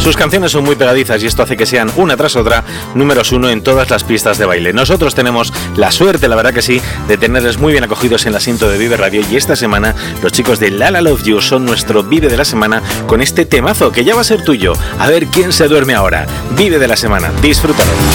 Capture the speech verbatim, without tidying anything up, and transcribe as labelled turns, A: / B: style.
A: Sus canciones son muy pegadizas y esto hace que sean una tras otra números uno en todas las pistas de baile. Nosotros tenemos la suerte, la verdad que sí, de tenerles muy bien acogidos en el asiento de Vive Radio, y esta semana los chicos de La La Love You son nuestro Vive de la semana con este temazo que ya va a ser tuyo. A ver quién se duerme ahora. Vive de la semana, disfrútalo.